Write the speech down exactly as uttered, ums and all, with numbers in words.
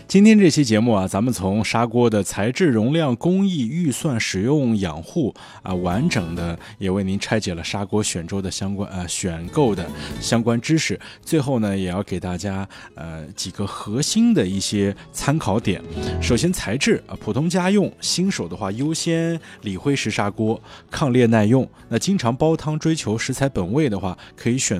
今天这期节目啊，咱们从砂锅的材质、容量、工艺、预算、使用、养护啊，完整的也为您拆解了砂锅选周的相关呃选购的相关知识。最后呢，也要给大家呃几个核心的一些参考点。首先，材质啊，普通家用，新手的话优先理灰石砂锅，抗裂耐用。那经常煲汤追求食材本味的话，可以选